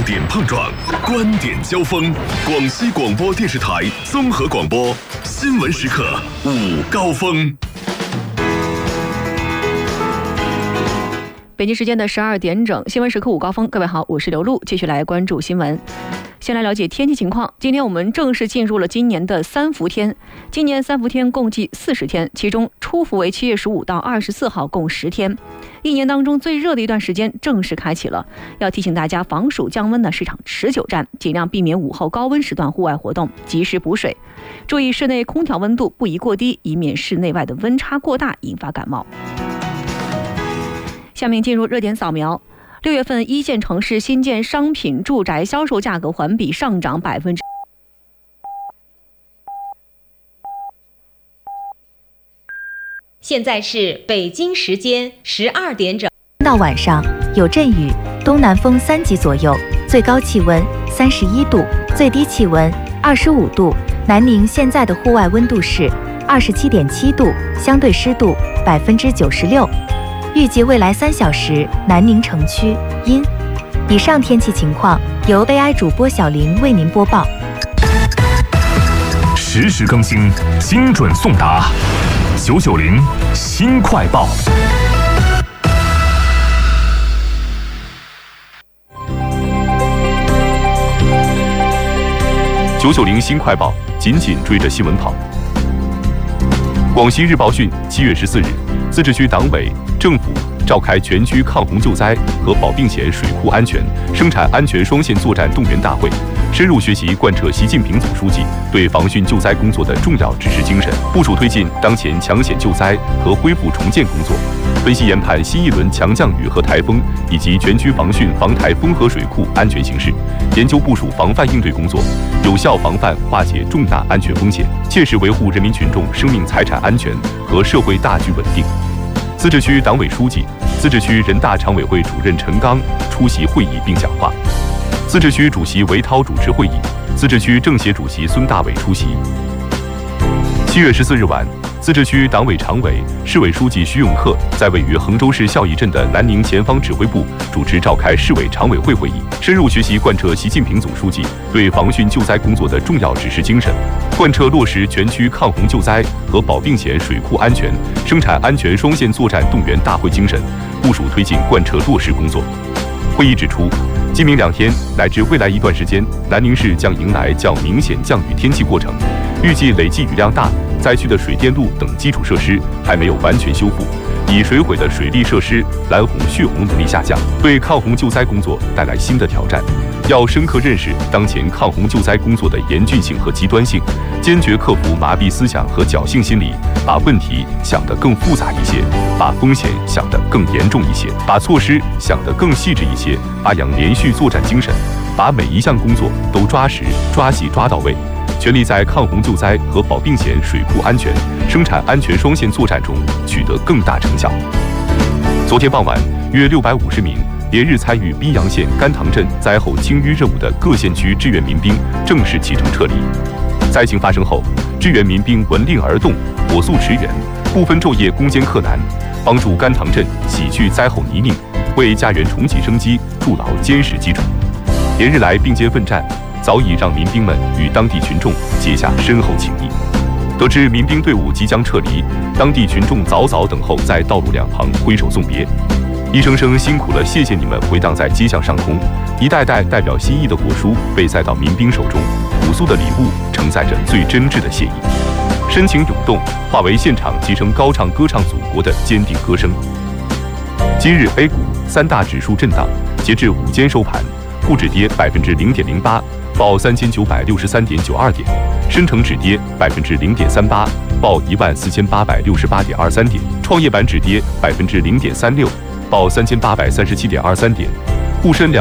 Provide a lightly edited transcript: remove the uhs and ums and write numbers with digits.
点碰撞，观点交锋。广西广播电视台综合广播新闻时刻午高峰。 北京时间的12点整，新闻时刻午高峰，各位好，我是刘璐，继续来关注新闻。先来了解天气情况。今天我们正式进入了今年的三伏天。今年三伏天共计40天，其中初伏为7月15到24号，共10天。一年当中最热的一段时间正式开启了。要提醒大家，防暑降温的是场持久战，尽量避免午后高温时段户外活动，及时补水。注意室内空调温度不宜过低，以免室内外的温差过大引发感冒。下面进入热点扫描。6月份一线城市新建商品住宅销售价格环比上涨%。 现在是北京时间12点整。 到晚上有阵雨，东南风3级左右，最高气温31度，最低气温25度。南宁现在的户外温度是27.7度，相对湿度96%。预计未来3小时，南宁城区阴。以上天气情况由 AI 主播小林为您播报。 实时更新，精准送达，990新快报。990新快报，紧紧追着新闻跑。广西日报讯，7月14日，自治区党委、政府召开全区抗洪救灾和保并险水库安全、生产安全双线作战动员大会，深入学习贯彻习近平总书记对防汛救灾工作的重要指示精神，部署推进当前抢险救灾和恢复重建工作，分析研判新一轮强降雨和台风以及全区防汛防台风和水库安全形势，研究部署防范应对工作，有效防范化解重大安全风险，切实维护人民群众生命财产安全和社会大局稳定。自治区党委书记、自治区人大常委会主任陈刚出席会议并讲话，自治区主席韦涛主持会议，自治区政协主席孙大伟出席。7月14日晚，自治区党委常委、市委书记徐永克在位于衡州市孝义镇的南宁前方指挥部主持召开市委常委会会议，深入学习贯彻习近平总书记对防汛救灾工作的重要指示精神，贯彻落实全区抗洪救灾和保并险水库安全、生产安全双线作战动员大会精神，部署推进贯彻落实工作。会议指出，今明2天乃至未来一段时间，南宁市将迎来较明显降雨天气过程，预计累计雨量大，灾区的水电路等基础设施还没有完全修复，已水毁的水利设施蓝洪血洪能力下降，对抗洪救灾工作带来新的挑战。要深刻认识当前抗洪救灾工作的严峻性和极端性，坚决克服麻痹思想和侥幸心理，把问题想得更复杂一些，把风险想得更严重一些，把措施想得更细致一些，发扬连续作战精神，把每一项工作都抓实、抓细、抓到位，全力在抗洪救灾和保并险水库安全、生产安全双线作战中取得更大成效。昨天傍晚，约650名连日参与宾阳县甘塘镇灾后清淤任务的各县区支援民兵正式启程撤离。灾情发生后，支援民兵闻令而动，火速驰援，不分昼夜攻坚克难，帮助甘塘镇洗去灾后泥泞，为家园重启生机筑牢坚实基础。连日来并肩奋战，早已让民兵们与当地群众结下深厚情谊。得知民兵队伍即将撤离，当地群众早早等候在道路两旁挥手送别，一声声辛苦了，谢谢你们回荡在街巷上空，一袋袋代表心意的果蔬被塞到民兵手中，朴素的礼物承载着最真挚的谢意，深情涌动化为现场齐声高唱歌唱祖国的坚定歌声。今日 A 股3大指数震荡，截至午间收盘，沪指跌0.08%，报3963.92点；深成指跌0.38%，报14868.23点；创业板指跌0.36%，报3837.23点；沪深